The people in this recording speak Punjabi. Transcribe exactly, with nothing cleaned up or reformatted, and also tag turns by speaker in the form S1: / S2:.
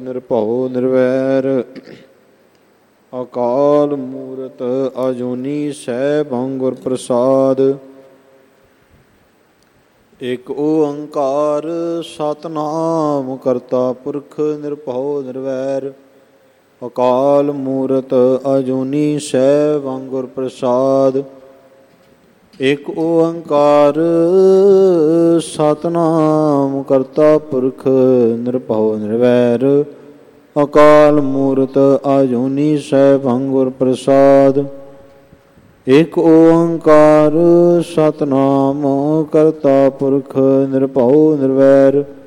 S1: ਨਿਰਭਉ ਨਿਰਵੈਰ ਅਕਾਲ ਮੂਰਤ ਅਜੂਨੀ ਸੈਭੰ ਗੁਰ ਪ੍ਰਸਾਦ। ਇਕ ਓੰਕਾਰ ਸਤਿਨਾਮ ਕਰਤਾ ਪੁਰਖ ਨਿਰਭਉ ਨਿਰਵੈਰ ਅਕਾਲ ਮੂਰਤ ਅਜੂਨੀ ਸੈਭੰ ਗੁਰ ਪ੍ਰਸਾਦ। ਇਕ ਓੰਕਾਰ ਸਤਿਨਾਮ ਕਰਤਾ ਪੁਰਖ ਨਿਰਭਉ ਨਿਰਵੈਰ ਅਕਾਲ ਮੂਰਤ ਅਜੂਨੀ ਸੈਭੰ ਗੁਰ ਪ੍ਰਸਾਦ। ਇਕ ਓੰਕਾਰ ਸਤਿਨਾਮ ਕਰਤਾ ਪੁਰਖ ਨਿਰਭਉ ਨਿਰਵੈਰ